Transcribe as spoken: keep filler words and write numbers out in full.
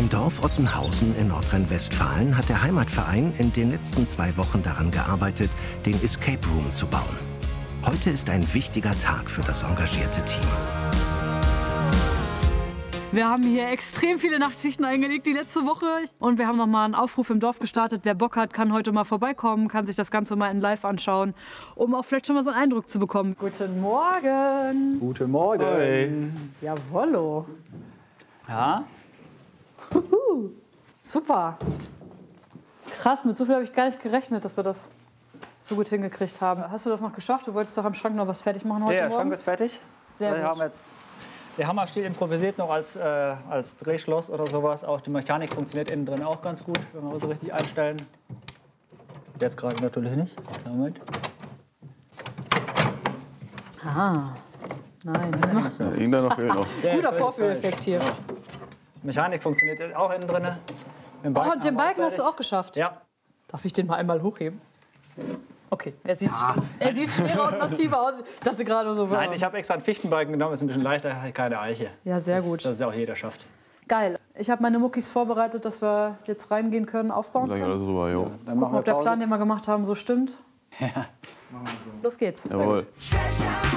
Im Dorf Ottenhausen in Nordrhein-Westfalen hat der Heimatverein in den letzten zwei Wochen daran gearbeitet, den Escape Room zu bauen. Heute ist ein wichtiger Tag für das engagierte Team. Wir haben hier extrem viele Nachtschichten eingelegt die letzte Woche. Und wir haben noch mal einen Aufruf im Dorf gestartet. Wer Bock hat, kann heute mal vorbeikommen, kann sich das Ganze mal in Live anschauen, um auch vielleicht schon mal so einen Eindruck zu bekommen. Guten Morgen. Guten Morgen. Hey. Jawollo. Ja? Huhu. Super. Krass, mit so viel habe ich gar nicht gerechnet, dass wir das so gut hingekriegt haben. Hast du das noch geschafft? Du wolltest doch am Schrank noch was fertig machen heute Ja, der Morgen? Schrank ist fertig. Sehr wir gut. haben jetzt, der Hammer steht improvisiert noch als, äh, als Drehschloss oder sowas. Auch die Mechanik funktioniert innen drin auch ganz gut, wenn wir so richtig einstellen. Jetzt gerade natürlich nicht. Moment. Ah, nein. Ja, irgendeiner noch fehlt noch. Der Guter ist Vorführeffekt hier. Mechanik funktioniert auch innen drin. Den Oh, Balken und den haben wir Balken hast du fertig. auch geschafft? Ja. Darf ich den mal einmal hochheben? Okay, er sieht, er sieht schwerer und massiver aus. Ich dachte gerade so. Nein, ich habe extra einen Fichtenbalken genommen, ist ein bisschen leichter, keine Eiche. Ja, sehr das, gut. Das auch jeder schafft. Geil. Ich habe meine Muckis vorbereitet, dass wir jetzt reingehen können, aufbauen Gleich können. alles rüber, jo. Dann machen Gucken, wir ob der Pause. Plan, den wir gemacht haben, so stimmt. Ja. Los geht's. Jawohl.